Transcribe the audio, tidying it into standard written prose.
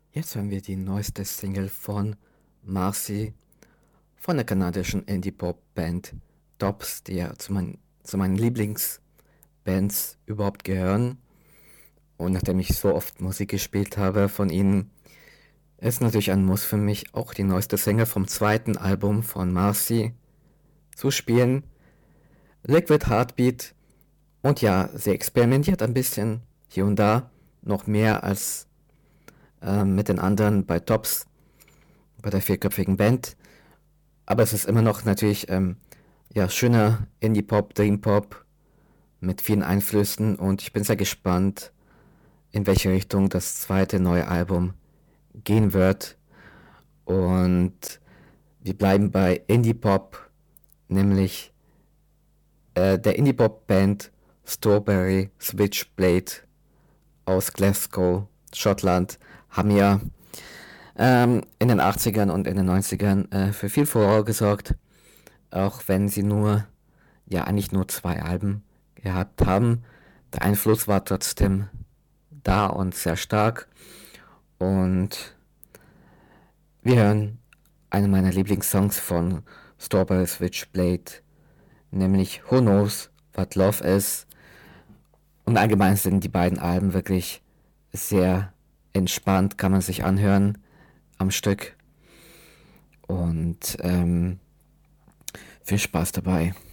Jetzt hören wir die neueste Single von Marcy von der kanadischen Indie-Pop-Band Tops, die ja zu meinen Lieblingsbands überhaupt gehören. Und nachdem ich so oft Musik gespielt habe von ihnen, ist natürlich ein Muss für mich, auch die neueste Single vom zweiten Album von Marcy zu spielen. Liquid Heartbeat. Und ja, sie experimentiert ein bisschen hier und da, noch mehr als mit den anderen bei Tops, bei der vierköpfigen Band. Aber es ist immer noch natürlich ja, schöner Indie-Pop, Dream-Pop mit vielen Einflüssen und ich bin sehr gespannt, in welche Richtung das zweite neue Album gehen wird. Und wir bleiben bei Indie-Pop, nämlich der Indie-Pop-Band Strawberry Switchblade aus Glasgow, Schottland, haben ja in den 80ern und in den 90ern für viel Furore gesorgt, auch wenn sie ja eigentlich nur zwei Alben gehabt haben. Der Einfluss war trotzdem da und sehr stark. Und wir hören einen meiner Lieblingssongs von Strawberry Switchblade, nämlich Who Knows What Love Is. Und allgemein sind die beiden Alben wirklich sehr entspannt, kann man sich anhören am Stück. Und viel Spaß dabei.